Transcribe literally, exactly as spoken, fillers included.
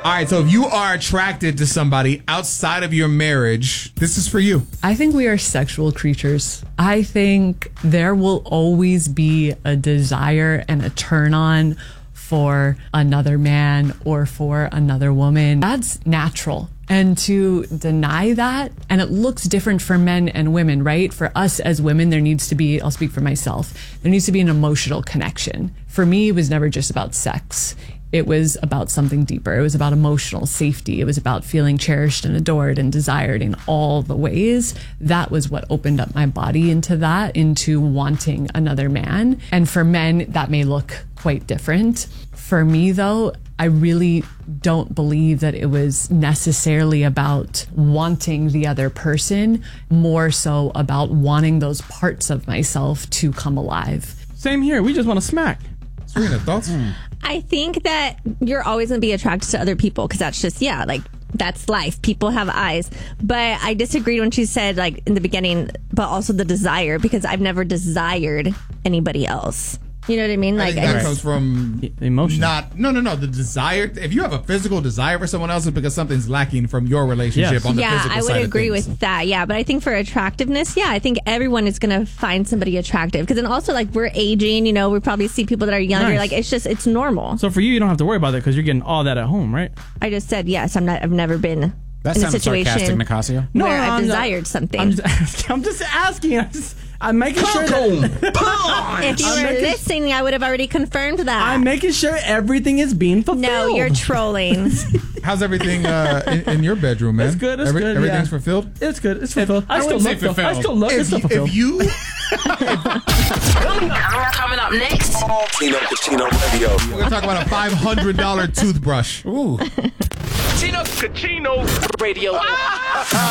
All right, so if you are attracted to somebody outside of your marriage, this is for you. I think we are sexual creatures. I think there will always be a desire and a turn on for another man or for another woman. That's natural. And to deny that, and it looks different for men and women, right? For us as women, there needs to be, I'll speak for myself, there needs to be an emotional connection. For me, it was never just about sex. It was about something deeper. It was about emotional safety. It was about feeling cherished and adored and desired in all the ways. That was what opened up my body into that, into wanting another man. And for men, that may look quite different. For me, though, I really don't believe that it was necessarily about wanting the other person, more so about wanting those parts of myself to come alive. Same here. We just want to smack. Serena, thoughts? Mm. I think that you're always going to be attracted to other people because that's just, yeah, like, that's life. People have eyes. But I disagreed when she said, like, in the beginning, but also the desire, because I've never desired anybody else. You know what I mean? Like, I think that I comes from emotion. Not no no no the desire. If you have a physical desire for someone else, it's because something's lacking from your relationship yes. on the yeah, physical I would side agree of things. with that. Yeah, but I think for attractiveness, yeah, I think everyone is going to find somebody attractive because then also like we're aging. You know, we probably see people that are younger. Nice. Like it's just it's normal. So for you, you don't have to worry about that because you're getting all that at home, right? I just said yes. I'm not. I've never been that in a situation sarcastic, Nicasio. No, where no, I've I'm desired not, something. I'm just asking. I'm just asking. I'm just. I'm making sure that if you I'm were making, listening, I would have already confirmed that. I'm making sure everything is being fulfilled. No, you're trolling. How's everything uh, in, in your bedroom, man? It's good. It's Every, good. Everything's yeah. fulfilled. It's good. It's fulfilled. I, I still wouldn't look say fulfilled. I still look. If It's still you, fulfilled. if you Coming up, coming up next. Tino Cucino Radio. we're gonna talk about a five hundred dollar toothbrush. Ooh. Tino Cucino Radio.